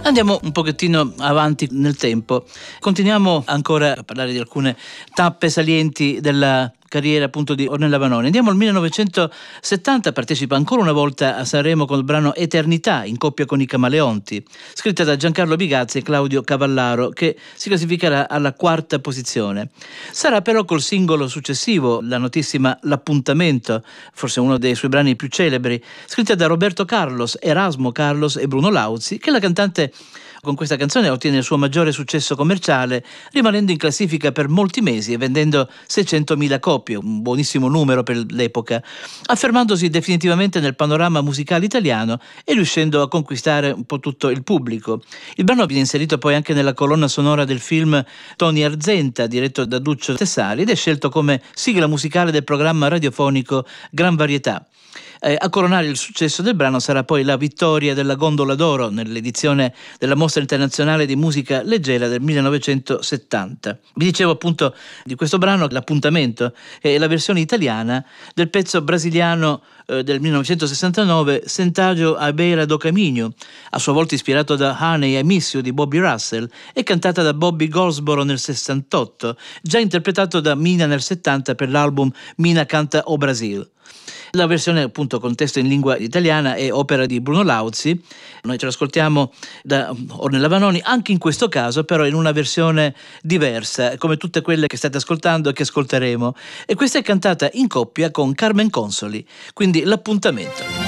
Andiamo un pochettino avanti nel tempo. Continuiamo ancora a parlare di alcune tappe salienti della carriera appunto di Ornella Vanoni. Andiamo al 1970, partecipa ancora una volta a Sanremo con il brano Eternità, in coppia con i Camaleonti, scritta da Giancarlo Bigazzi e Claudio Cavallaro, che si classificherà alla quarta posizione. Sarà però col singolo successivo, la notissima L'appuntamento, forse uno dei suoi brani più celebri, scritta da Roberto Carlos, Erasmo Carlos e Bruno Lauzi, che la cantante con questa canzone ottiene il suo maggiore successo commerciale, rimanendo in classifica per molti mesi e vendendo 600.000 copie, un buonissimo numero per l'epoca, affermandosi definitivamente nel panorama musicale italiano e riuscendo a conquistare un po' tutto il pubblico. Il brano viene inserito poi anche nella colonna sonora del film Tony Arzenta, diretto da Duccio Tessari, ed è scelto come sigla musicale del programma radiofonico Gran Varietà. A coronare il successo del brano sarà poi la vittoria della Gondola d'Oro nell'edizione della Mostra Internazionale di Musica Leggera del 1970. Vi dicevo appunto di questo brano, L'appuntamento, è la versione italiana del pezzo brasiliano del 1969 Sentagio à beira do caminho, a sua volta ispirato da Honey I Miss You di Bobby Russell e cantata da Bobby Goldsboro nel 68, già interpretato da Mina nel 70 per l'album Mina Canta o Brasil. La versione appunto con testo in lingua italiana è opera di Bruno Lauzi. Noi ce l'ascoltiamo da Ornella Vanoni, anche in questo caso però in una versione diversa, come tutte quelle che state ascoltando e che ascolteremo. E questa è cantata in coppia con Carmen Consoli, quindi L'appuntamento.